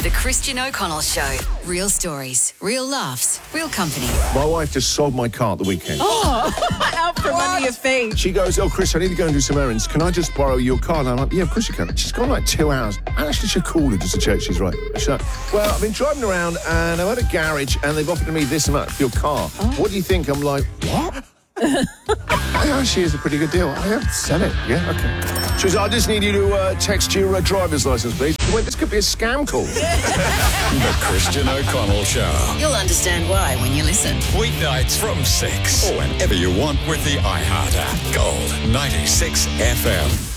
The Christian O'Connell Show. Real stories, real laughs, real company. My wife just sold my car at the weekend. Out from under your feet. She goes, "Oh, Chris, I need to go and do some errands. Can I just borrow your car?" And I'm like, "Yeah, of course you can." She's gone like 2 hours. I actually should call her just to check she's right. She's like, "Well, I've been driving around and I'm at a garage and they've offered me this amount for your car. What do you think?" I'm like, "What?" She is a pretty good deal. I have to sell it. Yeah, okay. She goes, "I just need you to text your driver's license, please." I went, "This could be a scam call." The Christian O'Connell Show. You'll understand why when you listen. Weeknights from 6. Or whenever you want with the iHeart app. Gold 96 FM.